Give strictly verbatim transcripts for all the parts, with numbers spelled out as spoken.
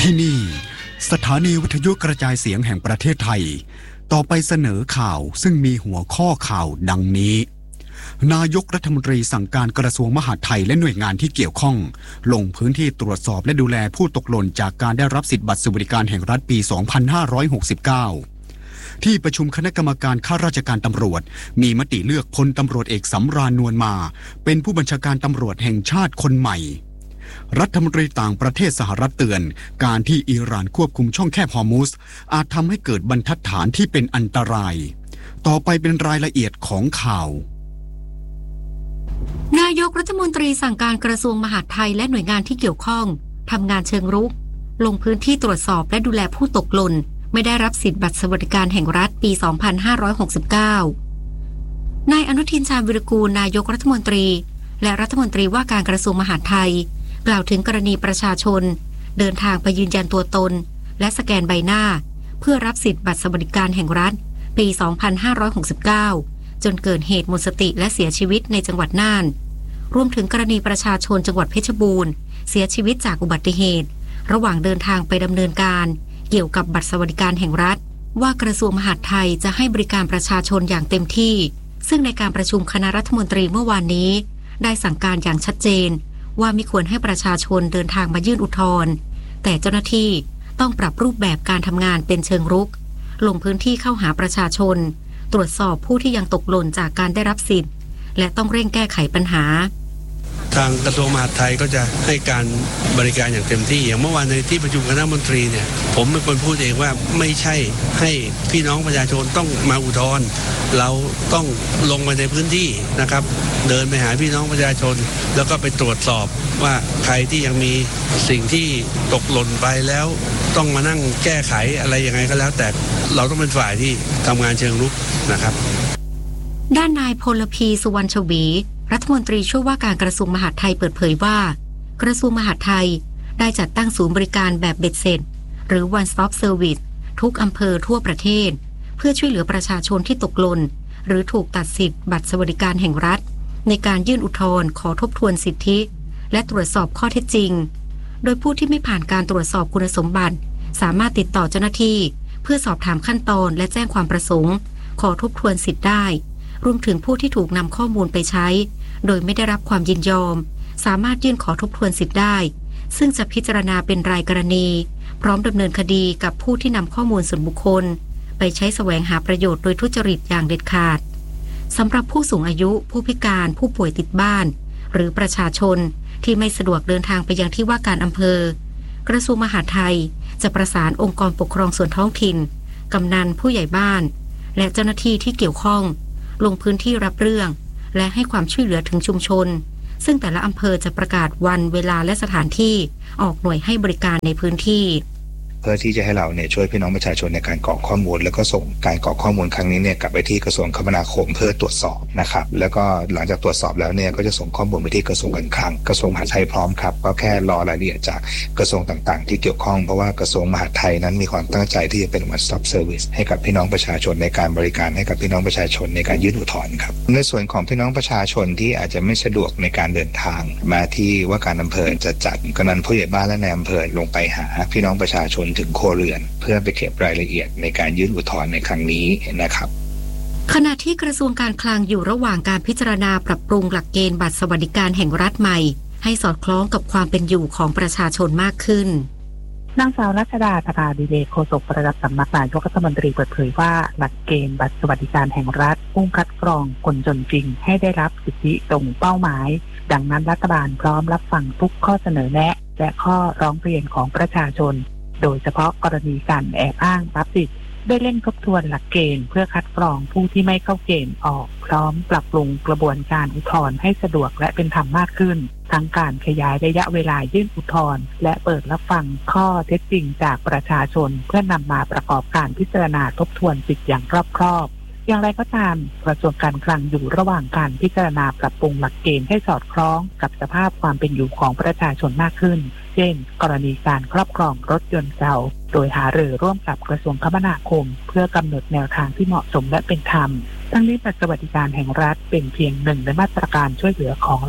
ที่นี่สถานีวิทยุกระจายเสียงแห่งประเทศไทยต่อไปเสนอข่าวซึ่งมีหัวข้อข่าวดังนี้นายกรัฐมนตรีสั่งการกระทรวงมหาดไทยและหน่วยงานที่เกี่ยวข้องลงพื้นที่ตรวจสอบและดูแลผู้ตกหล่นจากการได้รับสิทธิบัตรสวัสดิการแห่งรัฐปี สองพันห้าร้อยหกสิบเก้า ที่ประชุมคณะกรรมการข้าราชการตำรวจมีมติเลือกพลตำรวจเอกสำราญนวลมาเป็นผู้บัญชาการตำรวจแห่งชาติคนใหม่รัฐมนตรีต่างประเทศสหรัฐเตือนการที่อิหร่านควบคุมช่องแคบฮอร์มุซอาจทำให้เกิดบรรทัดฐานที่เป็นอันตรายต่อไปเป็นรายละเอียดของข่าวนายกรัฐมนตรีสั่งการกระทรวงมหาดไทยและหน่วยงานที่เกี่ยวข้องทำงานเชิงรุกลงพื้นที่ตรวจสอบและดูแลผู้ตกหล่นไม่ได้รับสิทธิบัตรสวัสดิการแห่งรัฐปี สองพันห้าร้อยหกสิบเก้านายอนุทินชาญวิรากูลนายกรัฐมนตรีและรัฐมนตรีว่าการกระทรวงมหาดไทยกล่าวถึงกรณีประชาชนเดินทางไปยืนยันตัวตนและสแกนใบหน้าเพื่อรับสิทธิบัตรสวัสดิการแห่งรัฐปี สองพันห้าร้อยหกสิบเก้าจนเกิดเหตุหมดสติและเสียชีวิตในจังหวัดน่านรวมถึงกรณีประชาชนจังหวัดเพชรบูรณ์เสียชีวิตจากอุบัติเหตุระหว่างเดินทางไปดำเนินการเกี่ยวกับบัตรสวัสดิการแห่งรัฐว่ากระทรวงมหาดไทยจะให้บริการประชาชนอย่างเต็มที่ซึ่งในการประชุมคณะรัฐมนตรีเมื่อวานนี้ได้สั่งการอย่างชัดเจนว่าไม่ควรให้ประชาชนเดินทางมายื่นอุทธรณ์แต่เจ้าหน้าที่ต้องปรับรูปแบบการทำงานเป็นเชิงรุกลงพื้นที่เข้าหาประชาชนตรวจสอบผู้ที่ยังตกหล่นจากการได้รับสิทธิ์และต้องเร่งแก้ไขปัญหาทางกระทรวงมหาดไทยก็จะให้การบริการอย่างเต็มที่อย่างเมื่อวานในที่ประชุมคณะมนตรีเนี่ยผมเป็นคนพูดเองว่าไม่ใช่ให้พี่น้องประชาชนต้องมาอุทธรณ์เราต้องลงไปในพื้นที่นะครับเดินไปหาพี่น้องประชาชนแล้วก็ไปตรวจสอบว่าใครที่ยังมีสิ่งที่ตกหล่นไปแล้วต้องมานั่งแก้ไขอะไรยังไงก็แล้วแต่เราต้องเป็นฝ่ายที่ทำงานเชิงรุกนะครับด้านนายพลพีสุวรรณชวีรัฐมนตรีช่วยว่าการกระทรวงมหาดไทยเปิดเผยว่ากระทรวงมหาดไทยได้จัดตั้งศูนย์บริการแบบเบ็ดเสร็จหรือ one stop service ทุกอำเภอทั่วประเทศเพื่อช่วยเหลือประชาชนที่ตกหล่นหรือถูกตัดสิทธิ์บัตรสวัสดิการแห่งรัฐในการยื่นอุทธรณ์ขอทบทวนสิทธิและตรวจสอบข้อเท็จจริงโดยผู้ที่ไม่ผ่านการตรวจสอบคุณสมบัติสามารถติดต่อเจ้าหน้าที่เพื่อสอบถามขั้นตอนและแจ้งความประสงค์ขอทบทวนสิทธิ์ได้รวมถึงผู้ที่ถูกนำข้อมูลไปใช้โดยไม่ได้รับความยินยอมสามารถยื่นขอทบทวนสิทธิ์ได้ซึ่งจะพิจารณาเป็นรายกรณีพร้อมดำเนินคดีกับผู้ที่นำข้อมูลส่วนบุคคลไปใช้แสวงหาประโยชน์โดยทุจริตอย่างเด็ดขาดสำหรับผู้สูงอายุผู้พิการผู้ป่วยติดบ้านหรือประชาชนที่ไม่สะดวกเดินทางไปยังที่ว่าการอำเภอกระทรวงมหาดไทยจะประสานองค์กรปกครองส่วนท้องถิ่นกำนันผู้ใหญ่บ้านและเจ้าหน้าที่ที่เกี่ยวข้องลงพื้นที่รับเรื่องและให้ความช่วยเหลือถึงชุมชนซึ่งแต่ละอำเภอจะประกาศวันเวลาและสถานที่ออกหน่วยให้บริการในพื้นที่เพื่อที่จะให้เราเนี่ยช่วยพี่น้องประชาชนในการกรอกข้อมูลแล้วก็ส่งการกรอกข้อมูลครั้งนี้เนี่ยกลับไปที่กระทรวงคมนาคมเพื่อตรวจสอบนะครับแล้วก็หลังจากตรวจสอบแล้วเนี่ยก็จะส่งข้อมูลไปที่กระทรวงการคลังกระทรวงมหาดไทยพร้อมครับก็แค่รอรายละเอียดจากกระทรวงต่างๆที่เกี่ยวข้องเพราะว่ากระทรวงมหาดไทยนั้นมีความตั้งใจที่จะเป็น one stop service ให้กับพี่น้องประชาชนในการบริการให้กับพี่น้องประชาชนในการยื่นอุทธรณ์ครับในส่วนของพี่น้องประชาชนที่อาจจะไม่สะดวกในการเดินทางมาที่ว่าการอำเภอจะจัดกำนันผู้ใหญ่บ้านและนายอำเภอลงไปหาพี่น้องประชาชนถึงครัวเรือนเพื่อไปเก็บรายละเอียดในการยื่นอุทธรณ์ในครั้งนี้นะครับขณะที่กระทรวงการคลังอยู่ระหว่างการพิจารณาปรับปรุงหลักเกณฑ์บัตรสวัสดิการแห่งรัฐใหม่ให้สอดคล้องกับความเป็นอยู่ของประชาชนมากขึ้นนางสาวรัชดาธราดิเรกโฆษกประจำสำนักนายกรัฐมนตรีเปิดเผยว่าหลักเกณฑ์บัตรสวัสดิการแห่งรัฐมุ่งคัดกรองคนจนจริงให้ได้รับสิทธิตรงเป้าหมายดังนั้นรัฐบาลพร้อมรับฟังทุกข้อเสนอแนะและข้อร้องเรียนของประชาชนโดยเฉพาะกรณีการแอบอ้างรับสิทธิ์ได้เร่งทบทวนหลักเกณฑ์เพื่อคัดกรองผู้ที่ไม่เข้าเกณฑ์ออกพร้อมปรับปรุงกระบวนการอุทธรณ์ให้สะดวกและเป็นธรรมมากขึ้นทั้งการขยายระยะเวลายื่นอุทธรณ์และเปิดรับฟังข้อเท็จจริงจากประชาชนเพื่อนำมาประกอบการพิจารณาทบทวนสิทธิอย่างรอบคอบอย่างไรก็ตามกระทรวงการคลังอยู่ระหว่างการพิจารณาปรับปรุงหลักเกณฑ์ให้สอดคล้องกับสภาพความเป็นอยู่ของประชาชนมากขึ้นเช่นกรณีการครอบครองรถยนต์เก่าโดยหารือร่วมกับกระทรวงคมนาคมเพื่อกำหนดแนวทางที่เหมาะสมและเป็นธรรมทั้งนี้บัตรสวัสดิการแห่งรัฐเป็นเพียงหนึ่งในมาตรการช่วยเหลือของรัฐ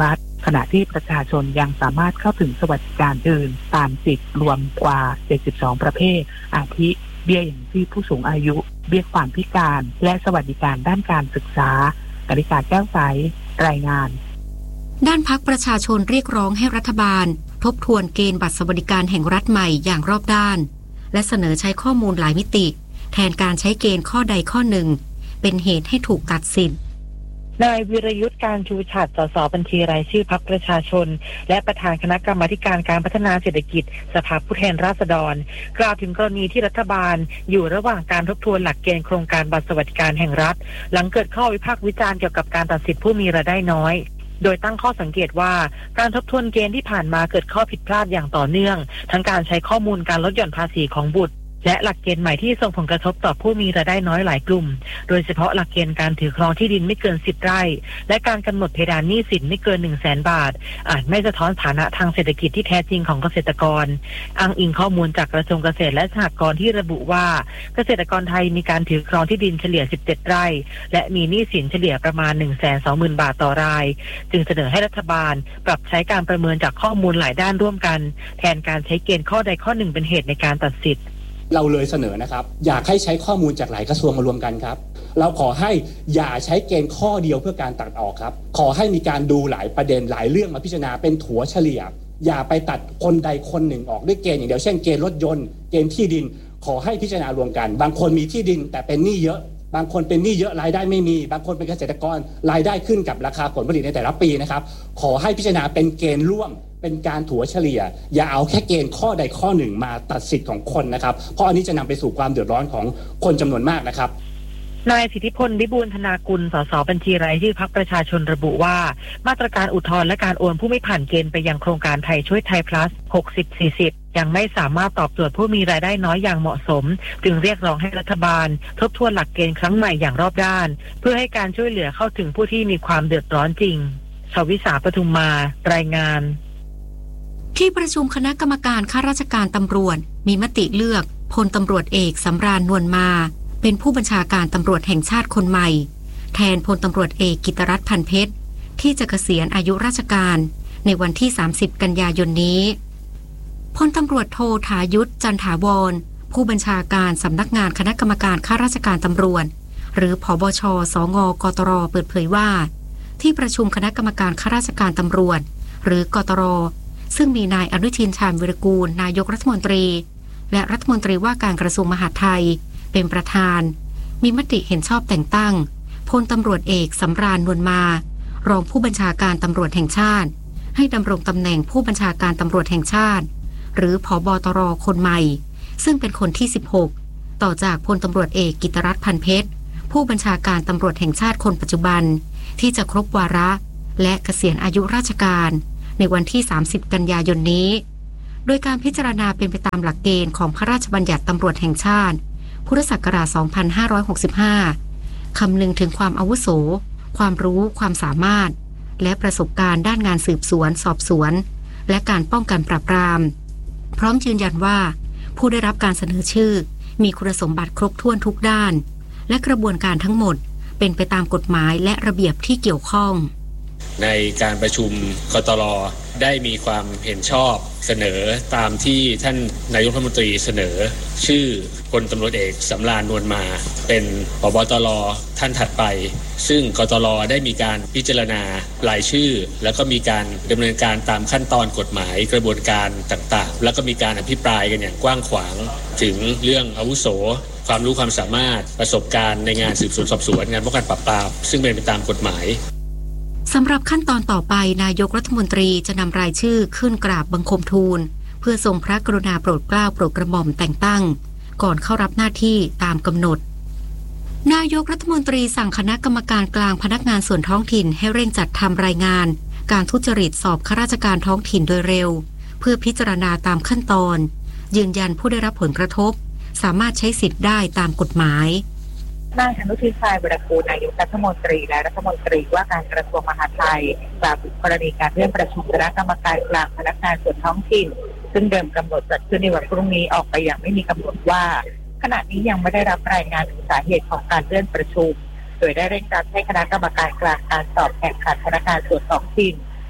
ขณะที่ประชาชนยังสามารถเข้าถึงสวัสดิการอื่นตามสิทธิรวมกว่าเจ็ดสิบสองประเภทอาทิเบี้ยอย่างชีพผู้สูงอายุเบี้ยความพิการและสวัสดิการด้านการศึกษากนิษฐาแก้วใสรายงานด้านพรรคประชาชนเรียกร้องให้รัฐบาลทบทวนเกณฑ์บัตรสวัสดิการแห่งรัฐใหม่อย่างรอบด้านและเสนอใช้ข้อมูลหลายมิติแทนการใช้เกณฑ์ข้อใดข้อหนึ่งเป็นเหตุให้ถูกตัดสินนายวิรยุทธ์การชูฉัตรสสบัญชีรายชื่อพรรคประชาชนและประธานคณะกรรมาการการพัฒนาเศรษฐกิจสภาผู้แทนราษฎรกล่าวถึงกรณีที่รัฐบาลอยู่ระหว่างการทบทวนหลักเกณฑ์โครงการบัตรสวัสดิการแห่งรัฐหลังเกิดข้อวิพากษ์วิจารณ์เกี่ยวกับการตัดสิทธิผู้มีรายได้น้อยโดยตั้งข้อสังเกตว่าการทบทวนเกณฑ์ที่ผ่านมาเกิดข้อผิดพลาดอย่างต่อเนื่องทั้งการใช้ข้อมูลการลดหย่อนภาษีของบุตรและหลักเกณฑ์ใหม่ที่ส่งผลกระทบต่อผู้มีรายได้น้อยหลายกลุ่มโดยเฉพาะหลักเกณฑ์การถือครองที่ดินไม่เกินสิบไร่และการกำหนดเพดานหนี้สินไม่เกิน หนึ่งแสน บาทอาจไม่สะท้อนฐานะทางเศรษฐกิจที่แท้จริงของเกษตรกรอ้างอิงข้อมูลจากกระทรวงเกษตรและสหกรณ์ที่ระบุว่าเกษตรกรไทยมีการถือครองที่ดินเฉลี่ยสิบเจ็ดไร่และมีหนี้สินเฉลี่ยประมาณ หนึ่งแสนสองหมื่น บาทต่อรายจึงเสนอให้รัฐบาลปรับใช้การประเมินจากข้อมูลหลายด้านร่วมกันแทนการใช้เกณฑ์ข้อใดข้อหนึ่งเป็นเหตุในการตัดสิทธิ์เราเลยเสนอนะครับอยากให้ใช้ข้อมูลจากหลายกระทรวงมารวมกันครับเราขอให้อย่าใช้เกณฑ์ข้อเดียวเพื่อการตัดออกครับขอให้มีการดูหลายประเด็นหลายเรื่องมาพิจารณาเป็นถัวเฉลี่ยอย่าไปตัดคนใดคนหนึ่งออกด้วยเกณฑ์อย่างเดียวเช่นเกณฑ์รถยนต์เกณฑ์ที่ดินขอให้พิจารณารวมกันบางคนมีที่ดินแต่เป็นหนี้เยอะบางคนเป็นหนี้เยอะรายได้ไม่มีบางคนเป็นเกษตรกรรายได้ขึ้นกับราคาผลผลิตในแต่ละปีนะครับขอให้พิจารณาเป็นเกณฑ์ร่วมเป็นการถัวเฉลี่ยอย่าเอาแค่เกณฑ์ข้อใดข้อหนึ่งมาตัดสิทธิ์ของคนนะครับเพราะอันนี้จะนำไปสู่ความเดือดร้อนของคนจำนวนมากนะครับนายสิทธิพลวิบูลย์ธนากุลสสบัญชีรายชื่อพรรคประชาชนระบุว่ามาตรการอุทธรณ์และการโอนผู้ไม่ผ่านเกณฑ์ไปยังโครงการไทยช่วยไทย plus หกสิบ สี่สิบยังไม่สามารถตอบโจทย์ผู้มีรายได้น้อยอย่างเหมาะสมจึงเรียกร้องให้รัฐบาลทบทวนหลักเกณฑ์ครั้งใหม่อย่างรอบด้านเพื่อให้การช่วยเหลือเข้าถึงผู้ที่มีความเดือดร้อนจริงชวิสาปทุมมารายงานที่ประชุมคณะกรรมการข้าราชการตำรวจมีมติเลือกพลตำรวจเอกสำราญนวลมาเป็นผู้บัญชาการตำรวจแห่งชาติคนใหม่แทนพลตำรวจเอกกิตติรัตน์พันเพชรที่จะเกษียณอายุราชการในวันที่สามสิบกันยายนนี้พลตำรวจโทถายุทธจันถาวรผู้บัญชาการสำนักงานคณะกรรมการข้าราชการตำรวจหรือผบช.สง.กตร.เปิดเผยว่าที่ประชุมคณะกรรมการข้าราชการตำรวจหรือกตร.ซึ่งมีนายอนุทินชาญวิรากูลนายกรัฐมนตรีและรัฐมนตรีว่าการกระทรวงมหาดไทยเป็นประธานมีมติเห็นชอบแต่งตั้งพลตำรวจเอกสำราญนวลมารองผู้บัญชาการตำรวจแห่งชาติให้ดำรงตำแหน่งผู้บัญชาการตำรวจแห่งชาติหรือผบตร.คนใหม่ซึ่งเป็นคนที่สิบหกต่อจากพลตำรวจเอกกิตติรัตน์พันเพชรผู้บัญชาการตำรวจแห่งชาติคนปัจจุบันที่จะครบวาระและเกษียณอายุราชการในวันที่สามสิบกันยายนนี้โดยการพิจารณาเป็นไปตามหลักเกณฑ์ของพระราชบัญญัติตำรวจแห่งชาติพุทธศักราชสองพันห้าร้อยหกสิบห้าคำนึงถึงความอาวุโสความรู้ความสามารถและประสบการณ์ด้านงานสืบสวนสอบสวนและการป้องกันปราบปรามพร้อมยืนยันว่าผู้ได้รับการเสนอชื่อมีคุณสมบัติครบถ้วนทุกด้านและกระบวนการทั้งหมดเป็นไปตามกฎหมายและระเบียบที่เกี่ยวข้องในการประชุมกตร.ได้มีความเห็นชอบเสนอตามที่ท่านนายกรัฐมนตรีเสนอชื่อพลตำรวจเอกสำราญนวลมาเป็นผบตร.ท่านถัดไปซึ่งกตร.ได้มีการพิจารณารายชื่อแล้วก็มีการดำเนินการตามขั้นตอนกฎหมายกระบวนการต่างๆแล้วก็มีการอภิปรายกันอย่างกว้างขวางถึงเรื่องอาวุโสความรู้ความสามารถประสบการณ์ในงานสืบสวนสอบสวนงานป้องกันปราบปรามซึ่งเป็นไปตามกฎหมายสำหรับขั้นตอนต่อไปนายกรัฐมนตรีจะนำรายชื่อขึ้นกราบบังคมทูลเพื่อทรงพระกรุณาโปรดเกล้าโปรดกระหม่อมแต่งตั้งก่อนเข้ารับหน้าที่ตามกำหนดนายกรัฐมนตรีสั่งคณะกรรมการกลางพนักงานส่วนท้องถิ่นให้เร่งจัดทำรายงานการทุจริตสอบข้าราชการท้องถิ่นโดยเร็วเพื่อพิจารณาตามขั้นตอนยืนยันผู้ได้รับผลกระทบสามารถใช้สิทธิ์ได้ตามกฎหมายนายอนุทินชาญวิรากูลนายกรัฐมนตรีและรัฐมนตรีว่าการกระทรวงมหาดไทยกล่าวถึงกรณีการเลื่อนประชุมคณะกรรมการกลางพนักงานส่วนท้องถิ่นซึ่งเดิมกำหนดจัดขึ้นในวันพรุ่งนี้ออกไปอย่างไม่มีกำหนดว่าขณะนี้ยังไม่ได้รับรายงานถึงสาเหตุของการเลื่อนประชุมโดยได้เร่งรัดให้คณะกรรมการกลางการสอบแข่งขันพนักงานส่วนท้องถิ่น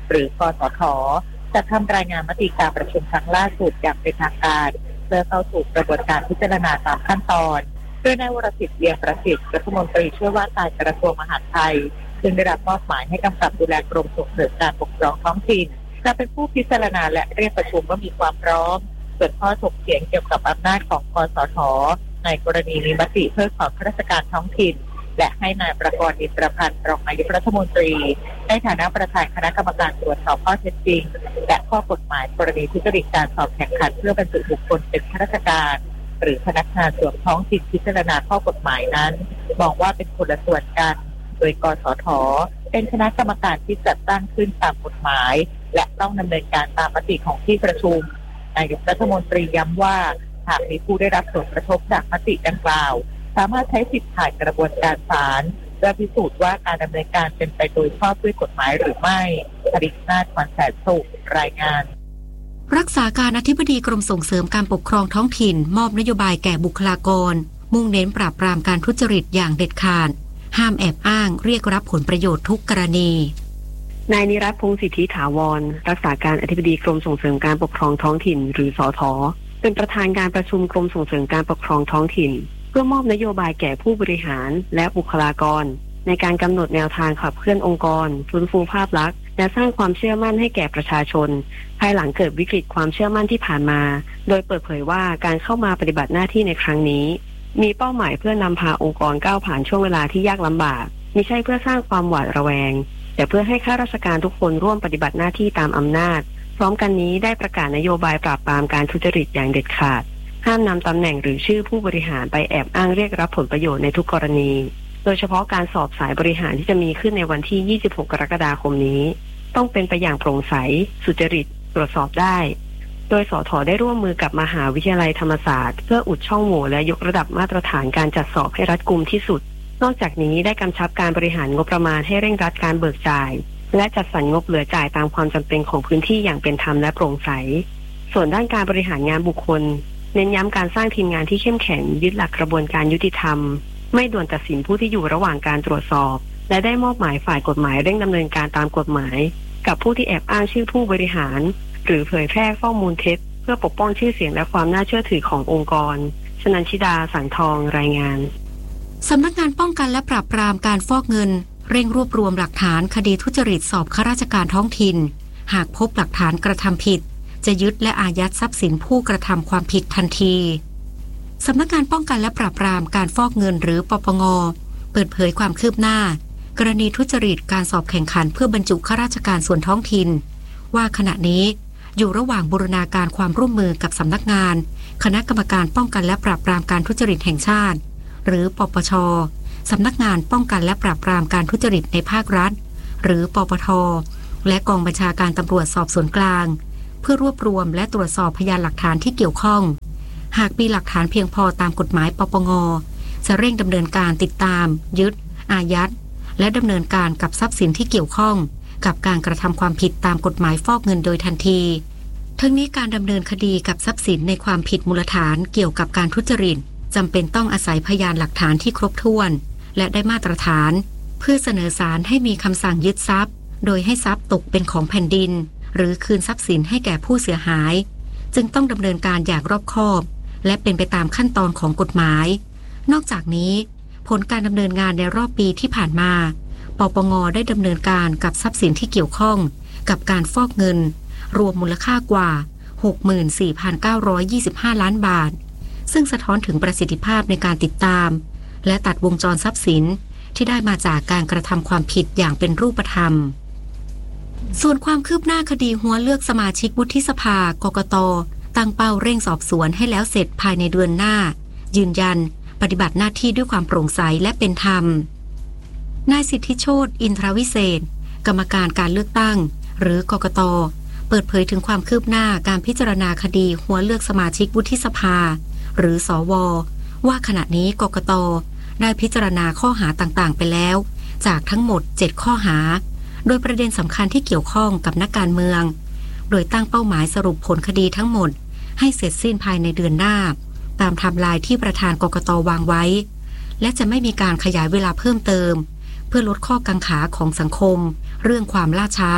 หรือกสท.จะทำรายงานมติการประชุมครั้งล่าสุดอย่างเป็นทางการเพื่อเข้าสู่กระบวนการพิจารณาตามขั้นตอนโดยนายวรสิทธิ์เวียงประสิทธิ์รัฐมนตรีช่วยว่าการกระทรวงมหาดไทยซึ่งได้รับมอบหมายให้กำกับดูแลกรมส่งเสริมการปกครองท้องถิ่นจะเป็นผู้พิจารณาและเรียกประชุมว่ามีความพร้อมส่วนข้อถกเถียงเกี่ยวกับอำนาจของกสท.ในกรณีมีมติเพิกถอนข้าราชการท้องถิ่นและให้นายประกรณ์อินทรพันธ์รองนายกรัฐมนตรีในฐานะประธานคณะกรรมการตรวจสอบข้อเท็จจริงและข้อกฎหมายกรณีทุจริตการสอบแข่งขันเพื่อบรรจุบุคคลเป็นข้าราชการหรือพนักงานส่วนท้องถิ่นพิจารณาข้อกฎหมายนั้นมองว่าเป็นคนละส่วนกันโดยกสท.เป็นคณะกรรมการที่จัดตั้งขึ้นตามกฎหมายและต้องดำเนินการตามมติของที่ประชุมนายกรัฐมนตรีย้ำว่าหากมีผู้ได้รับผลกระทบจากมติดังกล่าวสามารถใช้สิทธิผ่านกระบวนการศาลเพื่อพิสูจน์ว่าการดำเนินการเป็นไปโดยชอบด้วยกฎหมายหรือไม่ธริศนาถ ขวัญแสนสุขรายงานรักษาการอธิบดีกรมส่งเสริมการปกครองท้องถิ่นมอบนโยบายแก่บุคลากรมุ่งเน้นปราบปรามการทุจริตอย่างเด็ดขาดห้ามแอบอ้างเรียกรับผลประโยชน์ทุกกรณีนายนิรัตน์พงษ์สิทธิถาวรรักษาการอธิบดีกรมส่งเสริมการปกครองท้องถิ่นหรือสท.เป็นประธานการประชุมกรมส่งเสริมการปกครองท้องถิ่นเพื่อมอบนโยบายแก่ผู้บริหารและบุคลากรในการกำหนดแนวทางขับเคลื่อนองค์กรฟื้นฟูภาพลักษณ์และสร้างความเชื่อมั่นให้แก่ประชาชนภายหลังเกิดวิกฤตความเชื่อมั่นที่ผ่านมาโดยเปิดเผยว่าการเข้ามาปฏิบัติหน้าที่ในครั้งนี้มีเป้าหมายเพื่อนำพาองค์กรก้าวผ่านช่วงเวลาที่ยากลำบากมิใช่เพื่อสร้างความหวาดระแวงแต่เพื่อให้ข้าราชการทุกคนร่วมปฏิบัติหน้าที่ตามอำนาจพร้อมกันนี้ได้ประกาศนโยบายปราบปรามการทุจริตอย่างเด็ดขาดห้ามนำตำแหน่งหรือชื่อผู้บริหารไปแอบอ้างเรียกรับผลประโยชน์ในทุกกรณีโดยเฉพาะการสอบสายบริหารที่จะมีขึ้นในวันที่ยี่สิบหกกรกฎาคมนี้ต้องเป็นไปอย่างโปร่งใสสุจริตตรวจสอบได้โดยสท.ได้ร่วมมือกับมหาวิทยาลัยธรรมศาสตร์เพื่ออุดช่องโหว่และยกระดับมาตรฐานการจัดสอบให้รัดกุมที่สุดนอกจากนี้ได้กำชับการบริหารงบประมาณให้เร่งรัดการเบิกจ่ายและจัดสรรงบเหลือจ่ายตามความจำเป็นของพื้นที่อย่างเป็นธรรมและโปร่งใสส่วนด้านการบริหารงานบุคคลเน้นย้ำการสร้างทีมงานที่เข้มแข็งยึดหลักกระบวนการยุติธรรมไม่ด่วนตัดสินผู้ที่อยู่ระหว่างการตรวจสอบและได้มอบหมายฝ่ายกฎหมายเร่งดำเนินการตามกฎหมายกับผู้ที่แอบอ้างชื่อผู้บริหารหรือเผยแพร่ข้อมูลเท็จเพื่อปกป้องชื่อเสียงและความน่าเชื่อถือขององค์กรชนันชิดาสังทองรายงานสำนักงานป้องกันและปราบปรามการฟอกเงินเร่งรวบรวมหลักฐานคดีทุจริตสอบข้าราชการท้องถิ่นหากพบหลักฐานกระทำผิดจะยึดและอายัดทรัพย์สินผู้กระทำความผิดทันทีสำนักงานป้องกันและปราบปรามการฟอกเงินหรือปปง.เปิดเผยความคืบหน้ากรณีทุจริตการสอบแข่งขันเพื่อบรรจุข้าราชการส่วนท้องถิ่นว่าขณะนี้อยู่ระหว่างบูรณาการความร่วมมือกับสำนักงานคณะกรรมการป้องกันและปราบปรามการทุจริตแห่งชาติหรือปปช.สำนักงานป้องกันและปราบปรามการทุจริตในภาครัฐหรือปปท.และกองบัญชาการตำรวจสอบสวนกลางเพื่อรวบรวมและตรวจสอบพยานหลักฐานที่เกี่ยวข้องหากมีหลักฐานเพียงพอตามกฎหมายปปง.จะเร่งดำเนินการติดตามยึดอายัดและดำเนินการกับทรัพย์สินที่เกี่ยวข้องกับการกระทำความผิดตามกฎหมายฟอกเงินโดยทันทีทั้งนี้การดำเนินคดีกับทรัพย์สินในความผิดมูลฐานเกี่ยวกับการทุจริตจำเป็นต้องอาศัยพยานหลักฐานที่ครบถ้วนและได้มาตรฐานเพื่อเสนอศาลให้มีคำสั่งยึดทรัพย์โดยให้ทรัพย์ตกเป็นของแผ่นดินหรือคืนทรัพย์สินให้แก่ผู้เสียหายจึงต้องดำเนินการอย่างรอบคอบและเป็นไปตามขั้นตอนของกฎหมายนอกจากนี้ผลการดำเนินงานในรอบปีที่ผ่านมาปปง.ได้ดำเนินการกับทรัพย์สินที่เกี่ยวข้องกับการฟอกเงินรวมมูลค่ากว่า หกหมื่นสี่พันเก้าร้อยยี่สิบห้า ล้านบาทซึ่งสะท้อนถึงประสิทธิภาพในการติดตามและตัดวงจรทรัพย์สินที่ได้มาจากการกระทำความผิดอย่างเป็นรูปธรรมส่วนความคืบหน้าคดีหัวเลือกสมาชิกวุฒิสภากกต.ตั้งเป้าเร่งสอบสวนให้แล้วเสร็จภายในเดือนหน้ายืนยันปฏิบัติหน้าที่ด้วยความโปร่งใสและเป็นธรรมนายสิทธิโชติอินทรวิเศษกรรมการการเลือกตั้งหรือกกต.เปิดเผยถึงความคืบหน้าการพิจารณาคดีหัวเลือกสมาชิกวุฒิสภาหรือสว.ว่าขณะนี้กกต.ได้พิจารณาข้อหาต่างๆไปแล้วจากทั้งหมดเจ็ดข้อหาโดยประเด็นสำคัญที่เกี่ยวข้องกับนักการเมืองโดยตั้งเป้าหมายสรุปผลคดีทั้งหมดให้เสร็จสิ้นภายในเดือนหน้าตามไทม์ไลน์ที่ประธานกกต.วางไว้และจะไม่มีการขยายเวลาเพิ่มเติมเพื่อลดข้อกังขาของสังคมเรื่องความล่าช้า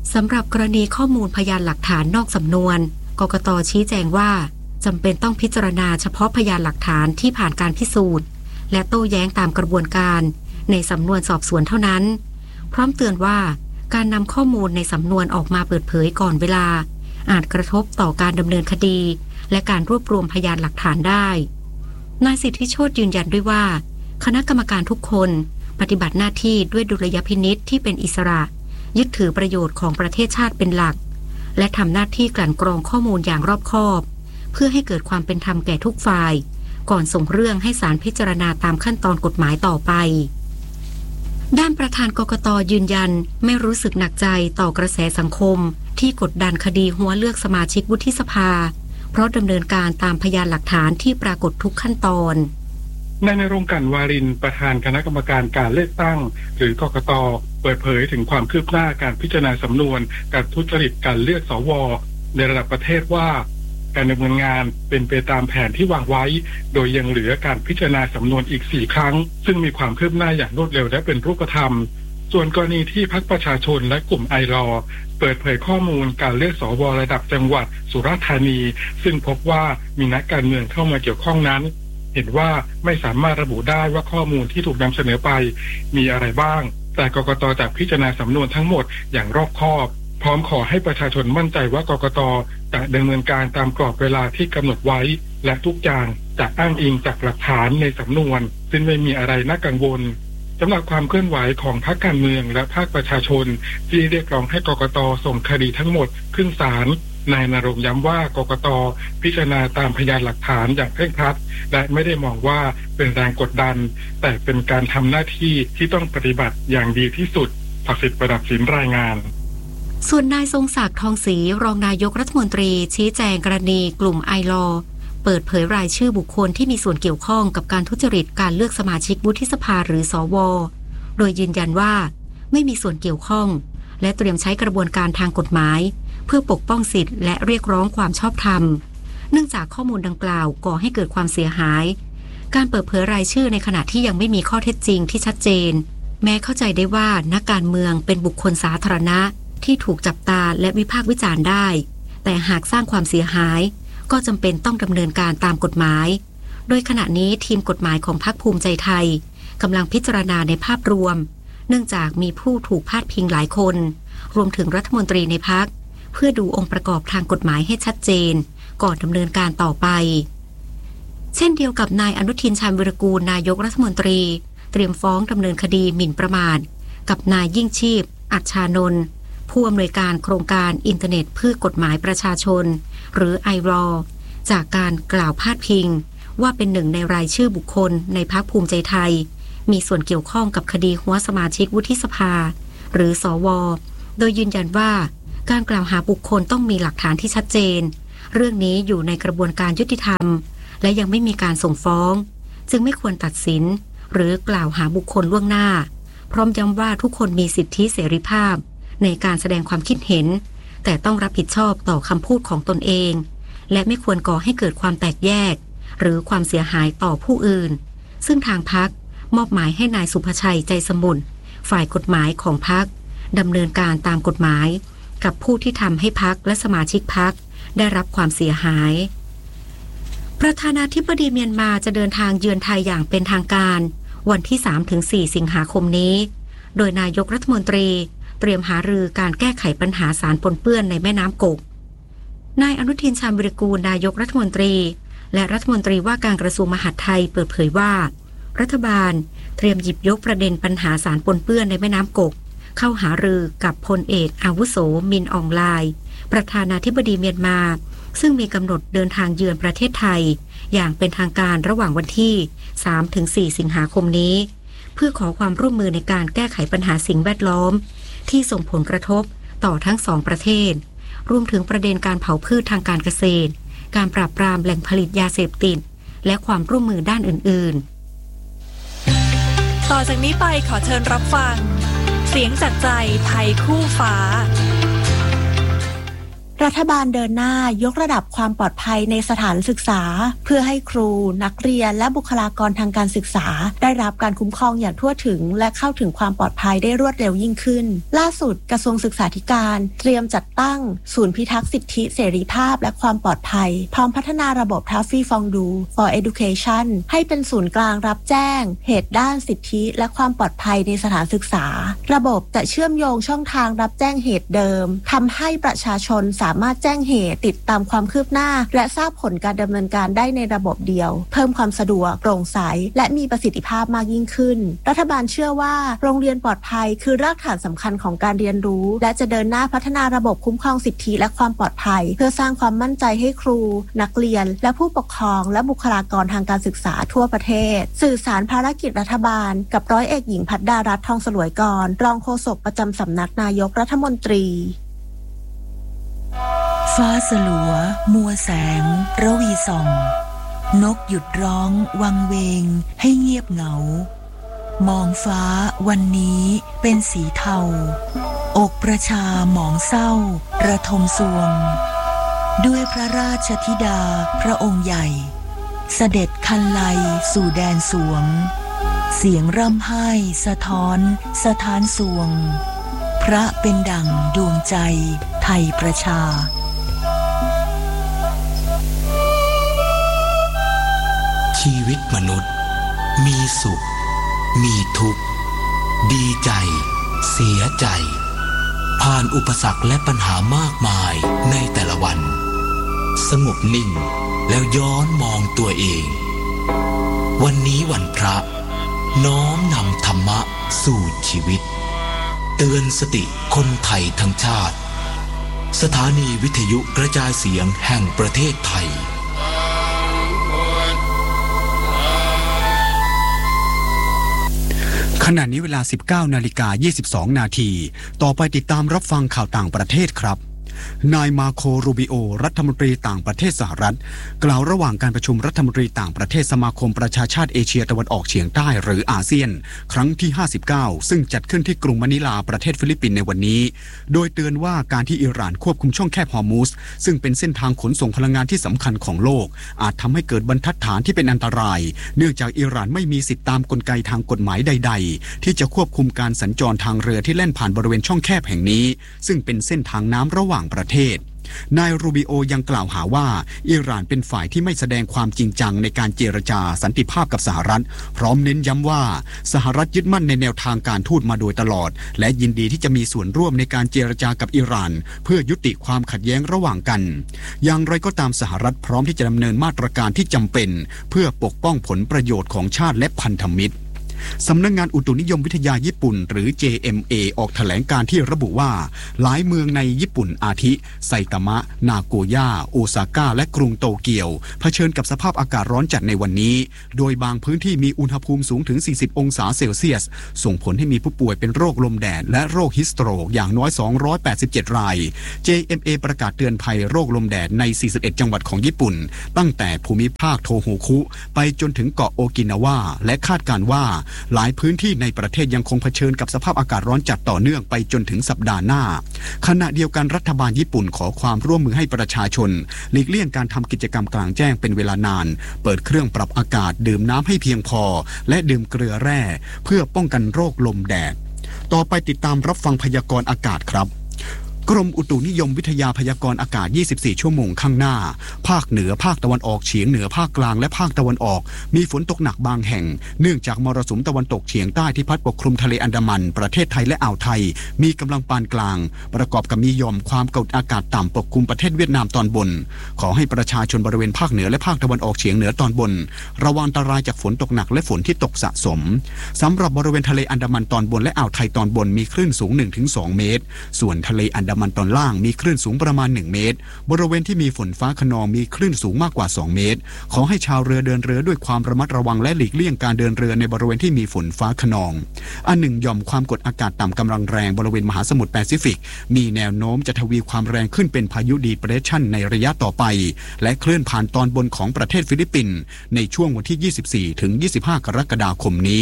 สำหรับกรณีข้อมูลพยานหลักฐานนอกสำนวนกกต.ชี้แจงว่าจำเป็นต้องพิจารณาเฉพาะพยานหลักฐานที่ผ่านการพิสูจน์และโต้แย้งตามกระบวนการในสำนวนสอบสวนเท่านั้นพร้อมเตือนว่าการนำข้อมูลในสำนวนออกมาเปิดเผยก่อนเวลาอาจกระทบต่อการดำเนินคดีและการรวบรวมพยานหลักฐานได้นายสิทธิโชติยืนยันด้วยว่าคณะกรรมการทุกคนปฏิบัติหน้าที่ด้วยดุลยพินิจที่เป็นอิสระยึดถือประโยชน์ของประเทศชาติเป็นหลักและทำหน้าที่กลั่นกรองข้อมูลอย่างรอบคอบเพื่อให้เกิดความเป็นธรรมแก่ทุกฝ่ายก่อนส่งเรื่องให้ศาลพิจารณาตามขั้นตอนกฎหมายต่อไปด้านประธานกกต.ยืนยันไม่รู้สึกหนักใจต่อกระแสสังคมที่กดดันคดีหัวเลือกสมาชิกวุฒิสภาเพราะดำเนินการตามพยานหลักฐานที่ปรากฏทุกขั้นตอนนายณรงค์ กลั่นวารินประธานคณะกรรมการการเลือกตั้งหรือกกต.เปิดเผยถึงความคืบหน้าการพิจารณาสำนวนการทุจริตการเลือกสว.ในระดับประเทศว่าการดำเนินงานเป็นไปตามแผนที่วางไว้โดยยังเหลือการพิจารณาสำนวนอีกสี่ครั้งซึ่งมีความคืบหน้าอย่างรวดเร็วและเป็นรูปธรรมส่วนกรณีที่พรรคประชาชนและกลุ่มไอรอเปิดเผยข้อมูลการเลือกสวระดับจังหวัดสุราษฎร์ธานีซึ่งพบว่ามีนักการเมืองเข้ามาเกี่ยวข้องนั้นเห็นว่าไม่สามารถระบุได้ว่าข้อมูลที่ถูกนำเสนอไปมีอะไรบ้างแต่กกต.จะพิจารณาสำนวนทั้งหมดอย่างรอบคอบพร้อมขอให้ประชาชนมั่นใจว่ากกต.จะดำเนินการตามกรอบเวลาที่กำหนดไว้และทุกอย่างจะอ้างอิงจากหลักฐานในสำนวนซึ่งไม่มีอะไรน่ากังวลสำหรับความเคลื่อนไหวของพรรคการเมืองและภาคประชาชนที่เรียกร้องให้กกต.ส่งคดีทั้งหมดขึ้นศาลนายณรงค์ย้ำว่ากกต.พิจารณาตามพยานหลักฐานอย่างเคร่งครัดและไม่ได้มองว่าเป็นแรงกดดันแต่เป็นการทำหน้าที่ที่ต้องปฏิบัติอย่างดีที่สุดศักดิ์สิทธิ์ประดับศิลป์รายงานส่วนนายทรงศักดิ์ทองศรีรองนายกรัฐมนตรีชี้แจงกรณีกลุ่มไอลอเปิดเผยรายชื่อบุคคลที่มีส่วนเกี่ยวข้องกับการทุจริตการเลือกสมาชิกวุฒิสภาหรือสวโดยยืนยันว่าไม่มีส่วนเกี่ยวข้องและเตรียมใช้กระบวนการทางกฎหมายเพื่อปกป้องสิทธิและเรียกร้องความชอบธรรมเนื่องจากข้อมูลดังกล่าวก่อให้เกิดความเสียหายการเปิดเผยรายชื่อในขณะที่ยังไม่มีข้อเท็จจริงที่ชัดเจนแม้เข้าใจได้ว่านักการเมืองเป็นบุคคลสาธารณะที่ถูกจับตาและวิพากษ์วิจารณ์ได้แต่หากสร้างความเสียหายก็จำเป็นต้องดำเนินการตามกฎหมายโดยขณะนี้ทีมกฎหมายของพรรคภูมิใจไทยกำลังพิจารณาในภาพรวมเนื่องจากมีผู้ถูกพาดพิงหลายคนรวมถึงรัฐมนตรีในพรรคเพื่อดูองค์ประกอบทางกฎหมายให้ชัดเจนก่อนดำเนินการต่อไปเช่นเดียวกับนายอนุทินชาญวิรากูลนายกรัฐมนตรีเตรียมฟ้องดำเนินคดีหมิ่นประมาทกับนายยิ่งชีพอัชชานนท์ผู้อำนวยการโครงการอินเทอร์เน็ตเพื่อกฎหมายประชาชนหรือไอรอจากการกล่าวพาดพิงว่าเป็นหนึ่งในรายชื่อบุคคลในพรรคภูมิใจไทยมีส่วนเกี่ยวข้องกับคดีหัวสมาชิกวุฒิสภาหรือสวโดยยืนยันว่าการกล่าวหาบุคคลต้องมีหลักฐานที่ชัดเจนเรื่องนี้อยู่ในกระบวนการยุติธรรมและยังไม่มีการส่งฟ้องจึงไม่ควรตัดสินหรือกล่าวหาบุคคลล่วงหน้าพร้อมย้ำว่าทุกคนมีสิทธิเสรีภาพในการแสดงความคิดเห็นแต่ต้องรับผิดชอบต่อคำพูดของตนเองและไม่ควรก่อให้เกิดความแตกแยกหรือความเสียหายต่อผู้อื่นซึ่งทางพรรคมอบหมายให้นายสุภชัยใจสมุนฝ่ายกฎหมายของพรรคดำเนินการตามกฎหมายกับผู้ที่ทำให้พรรคและสมาชิกพรรคได้รับความเสียหายประธานาธิบดีเมียนมาจะเดินทางเยือนไทยอย่างเป็นทางการวันที่ สามถึงสี่ สิงหาคมนี้โดยนายกรัฐมนตรีเตรียมหารือการแก้ไขปัญหาสารปนเปื้อนในแม่น้ำกกนายอนุทินชาญวิรากูลนายกรัฐมนตรีและรัฐมนตรีว่าการกระทรวงมหาดไทยเปิดเผยว่ารัฐบาลเตรียมหยิบยกประเด็นปัญหาสารปนเปื้อนในแม่น้ำกกเข้าหารือกับพลเอกอาวุโสมินอองไลน์ประธานาธิบดีเมียนมาซึ่งมีกำหนดเดินทางเยือนประเทศไทยอย่างเป็นทางการระหว่างวันที่ สามถึงสี่ สิงหาคมนี้เพื่อขอความร่วมมือในการแก้ไขปัญหาสิ่งแวดล้อมที่ส่งผลกระทบต่อทั้งสองประเทศรวมถึงประเด็นการเผาพืชทางการเกษตรการปราบปรามแหล่งผลิตยาเสพติดและความร่วมมือด้านอื่นๆต่อจากนี้ไปขอเชิญรับฟังเสียงจากใจไทยคู่ฟ้ารัฐบาลเดินหน้ายกระดับความปลอดภัยในสถานศึกษาเพื่อให้ครูนักเรียนและบุคลากรทางการศึกษาได้รับการคุ้มครองอย่างทั่วถึงและเข้าถึงความปลอดภัยได้รวดเร็วยิ่งขึ้นล่าสุดกระทรวงศึกษาธิการเตรียมจัดตั้งศูนย์พิทักษ์สิทธิเสรีภาพและความปลอดภัยพร้อมพัฒนาระบบ Taffy Fondue for Education ให้เป็นศูนย์กลางรับแจ้งเหตุด้านสิทธิและความปลอดภัยในสถานศึกษาระบบจะเชื่อมโยงช่องทางรับแจ้งเหตุเดิมทำให้ประชาชนสามารถแจ้งเหตุติดตามความคืบหน้าและทราบผลการดำเนินการได้ในระบบเดียวเพิ่มความสะดวกโปร่งใสและมีประสิทธิภาพมากยิ่งขึ้นรัฐบาลเชื่อว่าโรงเรียนปลอดภัยคือรากฐานสำคัญของการเรียนรู้และจะเดินหน้าพัฒนาระบบคุ้มครองสิทธิและความปลอดภัยเพื่อสร้างความมั่นใจให้ครูนักเรียนและผู้ปกครองและบุคลากรทางการศึกษาทั่วประเทศสื่อสารภารกิจรัฐบาลกับร้อยเอกหญิงภัทรดารัตน์ทองสลวยกรรองโฆษกประจำสำนักนายกรัฐมนตรีฟ้าสลัวมัวแสงระวีส่องนกหยุดร้องวังเวงให้เงียบเหงามองฟ้าวันนี้เป็นสีเทาอกประชาหมองเศร้าระทมสวงด้วยพระราชธิดาพระองค์ใหญ่เสด็จคันไลสู่แดนสวงเสียงร่ำไห้สะท้อนสถานสวงพระเป็นดั่งดวงใจไทยประชาชีวิตมนุษย์มีสุขมีทุกข์ดีใจเสียใจผ่านอุปสรรคและปัญหามากมายในแต่ละวันสงบนิ่งแล้วย้อนมองตัวเองวันนี้วันพระน้อมนำธรรมะสู่ชีวิตเตือนสติคนไทยทั้งชาติสถานีวิทยุกระจายเสียงแห่งประเทศไทยขณะนี้เวลา สิบเก้านาฬิกายี่สิบสองนาทีต่อไปติดตามรับฟังข่าวต่างประเทศครับนายมาโครูบิโอรัฐมนตรีต่างประเทศสหรัฐกล่าวระหว่างการประชุมรัฐมนตรีต่างประเทศสมาคมประชาชาติเอเชียตะวันออกเฉียงใต้หรืออาเซียนครั้งที่ห้าสิบเก้าซึ่งจัดขึ้นที่กรุงมะนิลาประเทศฟิลิปปินส์ในวันนี้โดยเตือนว่าการที่อิหร่านควบคุมช่องแคบฮอร์มุสซึ่งเป็นเส้นทางขนส่งพลังงานที่สำคัญของโลกอาจทำให้เกิดบรรทัดฐานที่เป็นอันตรายเนื่องจากอิหร่านไม่มีสิทธิตามกลไกทางกฎหมายใดๆที่จะควบคุมการสัญจรทางเรือที่แล่นผ่านบริเวณช่องแคบแห่งนี้ซึ่งเป็นเส้นทางน้ำระหว่างประเทศนายรูบิโอยังกล่าวหาว่าอิหร่านเป็นฝ่ายที่ไม่แสดงความจริงจังในการเจรจาสันติภาพกับสหรัฐพร้อมเน้นย้ำว่าสหรัฐยึดมั่นในแนวทางการทูตมาโดยตลอดและยินดีที่จะมีส่วนร่วมในการเจรจากับอิหร่านเพื่อยุติความขัดแย้งระหว่างกันอย่างไรก็ตามสหรัฐพร้อมที่จะดำเนินมาตรการที่จำเป็นเพื่อปกป้องผลประโยชน์ของชาติและพันธมิตรสำนักงานอุตุนิยมวิทยาญี่ปุ่นหรือ เจ เอ็ม เอ ออกแถลงการที่ระบุว่าหลายเมืองในญี่ปุ่นอาทิไซตามะนาโกย่าโอซาก้าและกรุงโตเกียวเผชิญกับสภาพอากาศร้อนจัดในวันนี้โดยบางพื้นที่มีอุณหภูมิสูงถึงสี่สิบองศาเซลเซียสส่งผลให้มีผู้ป่วยเป็นโรคลมแดดและโรคฮิสโตรกอย่างน้อยสองร้อยแปดสิบเจ็ดราย เจ เอ็ม เอ ประกาศเตือนภัยโรคลมแดดในสี่สิบเอ็ดจังหวัดของญี่ปุ่นตั้งแต่ภูมิภาคโทโฮคุไปจนถึงเกาะโอกินาวาและคาดการณ์ว่าหลายพื้นที่ในประเทศยังคงเผชิญกับสภาพอากาศร้อนจัดต่อเนื่องไปจนถึงสัปดาห์หน้าขณะเดียวกันรัฐบาลญี่ปุ่นขอความร่วมมือให้ประชาชนหลีกเลี่ยงการทำกิจกรรมกลางแจ้งเป็นเวลานานเปิดเครื่องปรับอากาศดื่มน้ำให้เพียงพอและดื่มเกลือแร่เพื่อป้องกันโรคลมแดดต่อไปติดตามรับฟังพยากรณ์อากาศครับกรมอุตุนิยมวิทยาพยากรณ์อากาศยี่สิบสี่ชั่วโมงข้างหน้าภาคเหนือภาคตะวันออกเฉียงเหนือภาคกลางและภาคตะวันออกมีฝนตกหนักบางแห่งเนื่องจากมรสุมตะวันตกเฉียงใต้ที่พัดปกคลุมทะเลอันดามันประเทศไทยและอ่าวไทยมีกำลังปานกลางประกอบกับมีหย่อมความกดอากาศต่ำปกคลุมประเทศเวียดนามตอนบนขอให้ประชาชนบริเวณภาคเหนือและภาคตะวันออกเฉียงเหนือตอนบนระวังอันตรายจากฝนตกหนักและฝนที่ตกสะสมสำหรับบริเวณทะเลอันดามันตอนบนและอ่าวไทยตอนบนมีคลื่นสูง หนึ่งถึงสอง เมตรส่วนทะเลอันดามันตอนล่างมีคลื่นสูงประมาณหนึ่งเมตรบริเวณที่มีฝนฟ้าคะนองมีคลื่นสูงมากกว่าสองเมตรขอให้ชาวเรือเดินเรือด้วยความระมัดระวังและหลีกเลี่ยงการเดินเรือในบริเวณที่มีฝนฟ้าคะนองอันหนึ่งหย่อมความกดอากาศต่ำกำลังแรงบริเวณมหาสมุทรแปซิฟิกมีแนวโน้มจะทวีความแรงขึ้นเป็นพายุดีเพรสชันในระยะต่อไปและเคลื่อนผ่านตอนบนของประเทศฟิลิปปินส์ในช่วงวันที่ยี่สิบสี่ถึงยี่สิบห้ากรกฎาคมนี้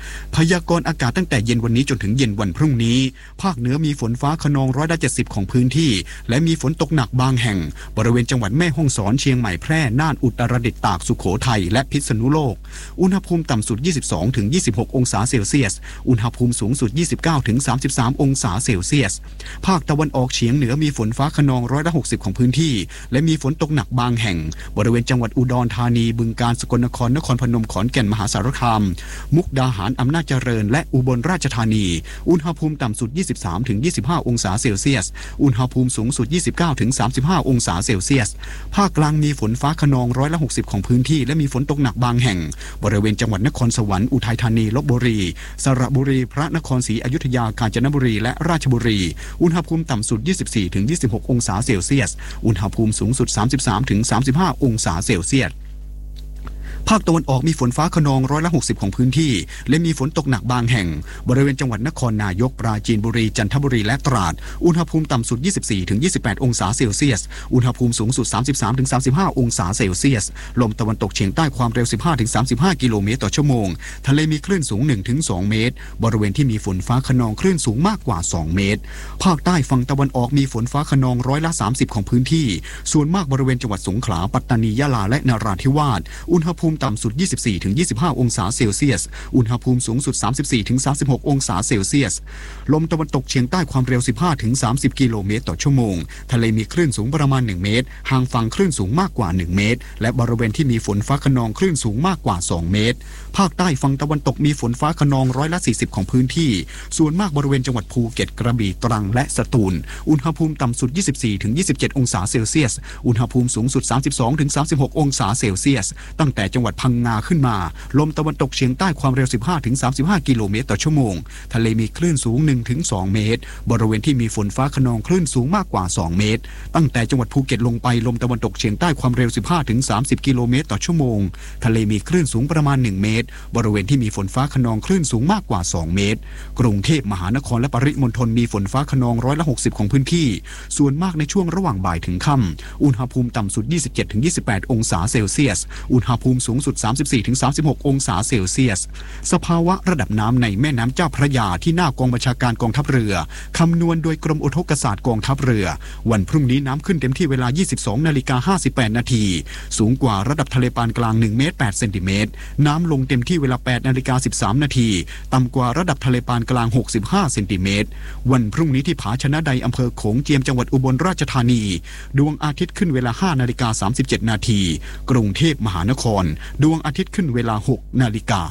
พยากรณ์อากาศตั้งแต่เย็นวันนี้จนถึงเย็นวันพรุ่งนี้ภาคเหนือมีฝนฟ้าคะนองร้อยละเจ็ดสิบของพื้นที่และมีฝนตกหนักบางแห่งบริเวณจังหวัดแม่ฮ่องสอนเชียงใหม่แพร่น่านอุตรดิตถ์ตากสุโขทัยและพิษณุโลกอุณหภูมิต่ำสุด ยี่สิบสองถึงยี่สิบหก องศาเซลเซียสอุณหภูมิสูงสุด ยี่สิบเก้าถึงสามสิบสาม องศาเซลเซียสภาคตะวันออกเฉียงเหนือมีฝนฟ้าคะนองร้อยละหกสิบของพื้นที่และมีฝนตกหนักบางแห่งบริเวณจังหวัดอุดรธานีบึงกาฬสกลนครนครพนมขอนแก่นมหาสารคามมุกดาหารอำนาจเจริญและอุบลราชธานีอุณหภูมิต่ำสุด ยี่สิบสามถึงยี่สิบห้า องศาเซลเซียสอุณหภูมิสูงสุด ยี่สิบเก้าถึงสามสิบห้า องศาเซลเซียสภาคกลางมีฝนฟ้าคะนองร้อยละหกสิบของพื้นที่และมีฝนตกหนักบางแห่งบริเวณจังหวัดนครสวรรค์อุทัยธานีลพบุรีสระบุรีพระนครศรีอยุธยากาญจนบุรีและราชบุรีอุณหภูมิต่ำสุด ยี่สิบสี่ถึงยี่สิบหก องศาเซลเซียสอุณหภูมิสูงสุด สามสิบสามถึงสามสิบห้า องศาเซลเซียสภาคตะวันออกมีฝนฟ้าคะนองร้อยละหกสิบของพื้นที่และมีฝนตกหนักบางแห่งบริเวณจังหวัดนครนายกปราจีนบุรีจันทบุรีและตราดอุณหภูมิต่ำสุด ยี่สิบสี่ถึงยี่สิบแปด องศาเซลเซียสอุณหภูมิสูงสุด สามสิบสามถึงสามสิบห้า องศาเซลเซียสลมตะวันตกเฉียงใต้ความเร็ว สิบห้าถึงสามสิบห้า กิโลเมตรต่อชั่วโมงทะเลมีคลื่นสูง หนึ่งถึงสอง เมตรบริเวณที่มีฝนฟ้าคะนองคลื่นสูงมากกว่าสองเมตรภาคใต้ฝั่งตะวันออกมีฝนฟ้าคะนองร้อยละสามสิบของพื้นที่ส่วนมากบริเวณจังหวัดสงขลาปัตตานียะลาและนราธิวาสอุณหภูมิต่ำสุด ยี่สิบสี่ถึงยี่สิบห้า องศาเซลเซียสอุณหภูมิสูงสุด สามสิบสี่ถึงสามสิบหก องศาเซลเซียสลมตะวันตกเฉียงใต้ความเร็ว สิบห้าถึงสามสิบ กิโลเมตรต่อชั่วโมงทะเลมีคลื่นสูงประมาณหนึ่งเมตรห่างฝั่งคลื่นสูงมากกว่าหนึ่งเมตรและบริเวณที่มีฝนฟ้าคะนองคลื่นสูงมากกว่าสองเมตรภาคใต้ฝั่งตะวันตกมีฝนฟ้าคะนองร้อยละสี่สิบของพื้นที่ส่วนมากบริเวณจังหวัดภูเก็ตกระบี่ตรังและสตูลอุณหภูมิต่ำสุด ยี่สิบสี่ถึงยี่สิบเจ็ด องศาเซลเซียสอุณหภูมิสูงสุด สามสิบสองถึงสามสิบหก องศาเซลเซียสตั้งแต่จังหวัดพังงาขึ้นมาลมตะวันตกเฉียงใต้ความเร็ว สิบห้าถึงสามสิบห้า กิโลเมตรต่อชั่วโมงทะเลมีคลื่นสูง หนึ่งถึงสอง เมตรบริเวณที่มีฝนฟ้าคะนองคลื่นสูงมากกว่าสองเมตรตั้งแต่จังหวัดภูเก็ตลงไปลมตะวันตกเฉียงใต้ความเร็ว สิบห้าถึงสามสิบ กิโลเมตรต่อชั่วโมงทะเลมีคลื่นสูงประมาณหนึ่งเมตรบริเวณที่มีฝนฟ้าคะนองคลื่นสูงมากกว่าสองเมตรกรุงเทพมหานครและปริมณฑลมีฝนฟ้าคะนองร้อยละหกสิบของพื้นที่ส่วนมากในช่วงระหว่างบ่ายถึงค่ำอุณหภูมิต่ำสุด ยี่สิบเจ็ดถึงยี่สิบแปด องศาเซลเซียสอุณหภูมิสูงสุด สามสิบสี่ถึงสามสิบหก องศาเซลเซียสสภาวะระดับน้ำในแม่น้ำเจ้าพระยาที่หน้ากองบัญชาการกองทัพเรือคำนวณโดยกรมอุทกศาสตร์กองทัพเรือวันพรุ่งนี้น้ำขึ้นเต็มที่เวลา ยี่สิบสองนาฬิกาห้าสิบแปดนาทีสูงกว่าระดับทะเลปานกลางหนึ่งเมตรแปดเซนติเมตรน้ำลงเต็มที่เวลา แปดนาฬิกาสิบสามนาทีต่ำกว่าระดับทะเลปานกลางหกสิบห้าเซนติเมตรวันพรุ่งนี้ที่ผาชนะใดอำเภอโขงเจียมจังหวัดอุบลราชธานีดวงอาทิตย์ขึ้นเวลา ห้านาฬิกาสามสิบเจ็ดนาทีกรุงเทพมหานครดวงอาทิตย์ขึ้นเวลา หกนาฬิกา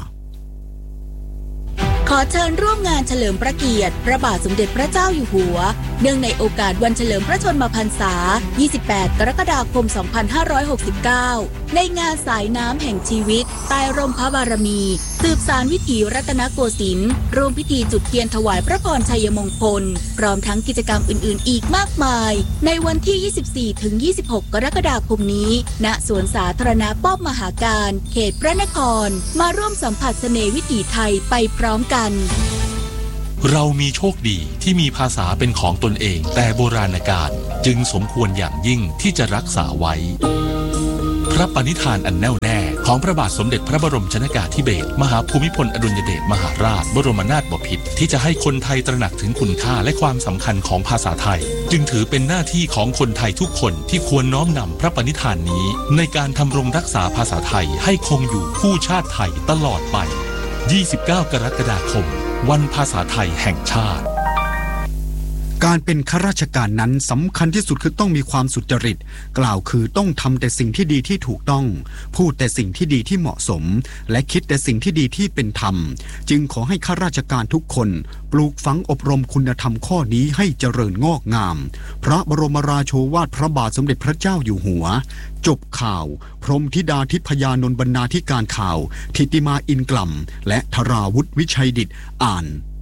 ขอเชิญร่วมงานเฉลิมพระเกียรติพระบาทสมเด็จพระเจ้าอยู่หัวเนื่องในโอกาสวันเฉลิมพระชนมพรรษา ยี่สิบแปด กรกฎาคม สองพันห้าร้อยหกสิบเก้า ในงานสายน้ำแห่งชีวิตใต้ร่มพระบารมีสืบสานวิถีรัตนโกสินทร์ร่วมพิธีจุดเทียนถวายพระพรชัยมงคลพร้อมทั้งกิจกรรมอื่นๆอีกมากมายในวันที่ ยี่สิบสี่ถึงยี่สิบหก กรกฎาคมนี้ณสวนสาธารณะป้อมมหาการเขตพระนครมาร่วมสัมผัสเสน่ห์วิถีไทยไปพร้อมกันเรามีโชคดีที่มีภาษาเป็นของตนเองแต่โบราณกาลจึงสมควรอย่างยิ่งที่จะรักษาไว้พระปณิธานอันแน่วแน่ของพระบาทสมเด็จพระบรมชนกาธิเบศรมหาภูมิพลอดุลยเดชมหาราชบรมนาถบพิตรที่จะให้คนไทยตระหนักถึงคุณค่าและความสำคัญของภาษาไทยจึงถือเป็นหน้าที่ของคนไทยทุกคนที่ควรน้อมนำพระปณิธานนี้ในการทำรงรักษาภาษาไทยให้คงอยู่คู่ชาติไทยตลอดไปยี่สิบเก้ากรกฎาคมวันภาษาไทยแห่งชาติการเป็นข้าราชการนั้นสำคัญที่สุดคือต้องมีความสุจริตกล่าวคือต้องทำแต่สิ่งที่ดีที่ถูกต้องพูดแต่สิ่งที่ดีที่เหมาะสมและคิดแต่สิ่งที่ดีที่เป็นธรรมจึงขอให้ข้าราชการทุกคนปลูกฝังอบรมคุณธรรมข้อนี้ให้เจริญงอกงามพระบรมราโชวาทพระบาทสมเด็จพระเจ้าอยู่หัวจบข่าวพรหมธิดาทิพยานนท์บรรณาธิการข่าวทิติมาอินกล่ำและธราวุฒิวิชัยดิษฐ์อ่าน